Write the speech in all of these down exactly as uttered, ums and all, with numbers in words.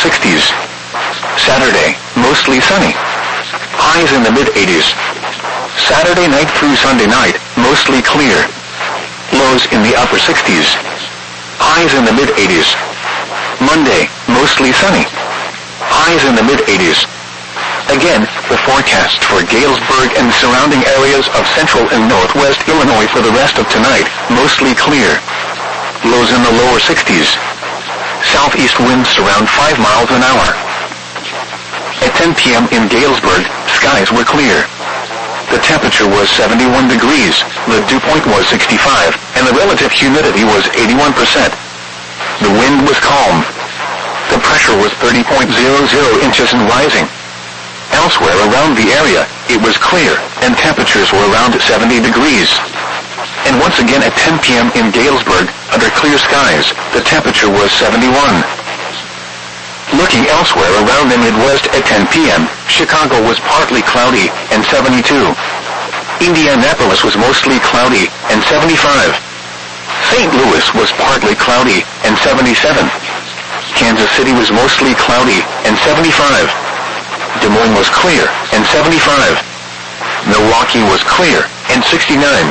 sixties. Saturday, mostly sunny. Highs in the mid-eighties. Saturday night through Sunday night, mostly clear. Lows in the upper sixties. Highs in the mid-eighties. Monday, mostly sunny. Highs in the mid-eighties. Again, the forecast for Galesburg and surrounding areas of central and northwest Illinois for the rest of tonight, mostly clear. Lows in the lower sixties. Southeast winds around five miles an hour. At ten p.m. in Galesburg, skies were clear. The temperature was seventy-one degrees, the dew point was sixty-five, and the relative humidity was eighty-one percent. The wind was calm. The pressure was thirty point zero zero inches and rising. Elsewhere around the area, it was clear, and temperatures were around seventy degrees. And once again at ten p.m. in Galesburg, under clear skies, the temperature was seventy-one. Looking elsewhere around the Midwest at ten p.m., Chicago was partly cloudy, and seventy-two. Indianapolis was mostly cloudy, and seventy-five. Saint Louis was partly cloudy, and seventy-seven. Kansas City was mostly cloudy, and seventy-five. Des Moines was clear, and seventy-five. Milwaukee was clear, and sixty-nine.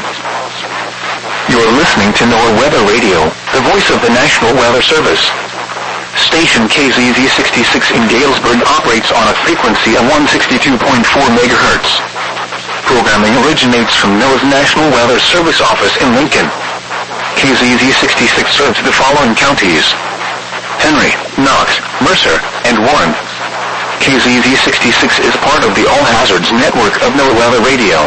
You're listening to NOAA Weather Radio, the voice of the National Weather Service. Station K Z Z sixty-six in Galesburg operates on a frequency of one sixty-two point four megahertz. Programming originates from NOAA's National Weather Service office in Lincoln. K Z Z sixty-six serves the following counties: Henry, Knox, Mercer, and Warren. K Z Z sixty-six is part of the All Hazards network of NOAA Weather Radio.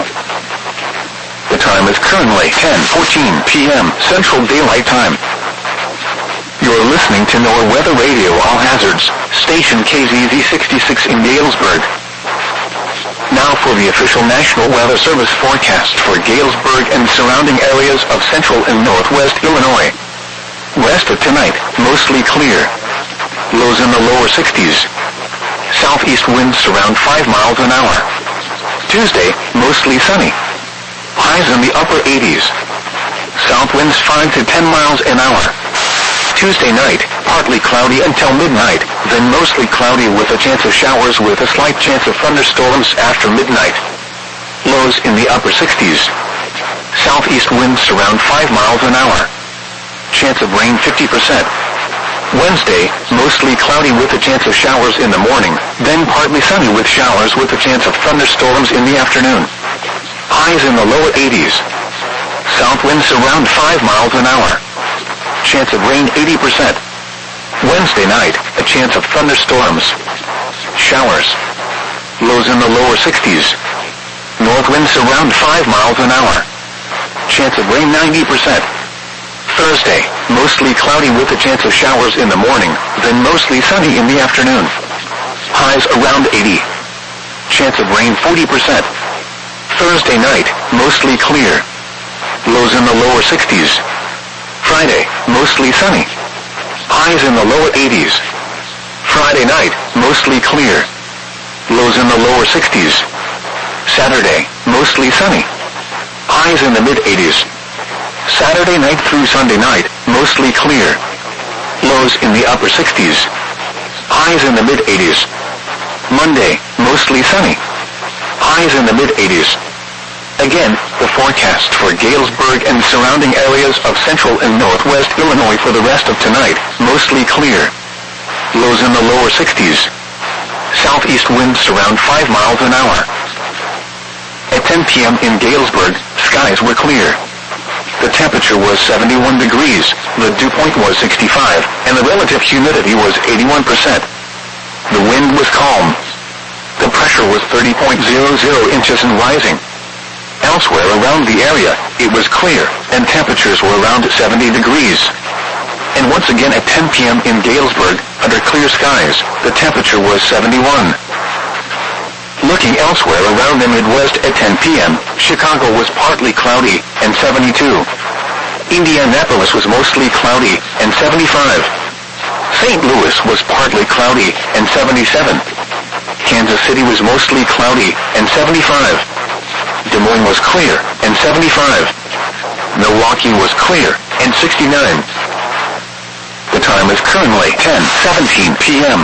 The time is currently ten fourteen p.m. Central Daylight Time. You're listening to NOAA Weather Radio All Hazards, station K Z Z sixty-six in Galesburg. Now for the official National Weather Service forecast for Galesburg and surrounding areas of central and northwest Illinois. Rest of tonight, mostly clear. Lows in the lower sixties. Southeast winds around five miles an hour. Tuesday, mostly sunny. Highs in the upper eighties. South winds five to ten miles an hour. Tuesday night, partly cloudy until midnight, then mostly cloudy with a chance of showers with a slight chance of thunderstorms after midnight. Lows in the upper sixties. Southeast winds around five miles an hour. Chance of rain fifty percent. Wednesday, mostly cloudy with a chance of showers in the morning, then partly sunny with showers with a chance of thunderstorms in the afternoon. Highs in the lower eighties. South winds around five miles an hour. Chance of rain eighty percent. Wednesday night, a chance of thunderstorms. Showers. Lows in the lower sixties. North winds around five miles an hour. Chance of rain ninety percent. Thursday, mostly cloudy with a chance of showers in the morning, then mostly sunny in the afternoon. Highs around eighty. Chance of rain forty percent. Thursday night, mostly clear. Lows in the lower sixties. Friday, mostly sunny. Highs in the lower eighties. Friday night, mostly clear. Lows in the lower sixties. Saturday, mostly sunny. Highs in the mid-eighties. Saturday night through Sunday night, mostly clear. Lows in the upper sixties. Highs in the mid-eighties. Monday, mostly sunny. Highs in the mid-eighties. Again, the forecast for Galesburg and surrounding areas of central and northwest Illinois for the rest of tonight, mostly clear. Lows in the lower sixties. Southeast winds around five miles an hour. At ten p.m. in Galesburg, skies were clear. The temperature was seventy-one degrees, the dew point was sixty-five, and the relative humidity was eighty-one percent. The wind was calm. The pressure was thirty point zero zero inches and rising. Elsewhere around the area, it was clear, and temperatures were around seventy degrees. And once again at ten p.m. in Galesburg, under clear skies, the temperature was seventy-one. Looking elsewhere around the Midwest at ten p.m., Chicago was partly cloudy, and seventy-two. Indianapolis was mostly cloudy, and seventy-five. Saint Louis was partly cloudy, and seventy-seven. Kansas City was mostly cloudy, and seventy-five. Des Moines was clear, and seventy-five. Milwaukee was clear, and sixty-nine. The time is currently ten seventeen p.m.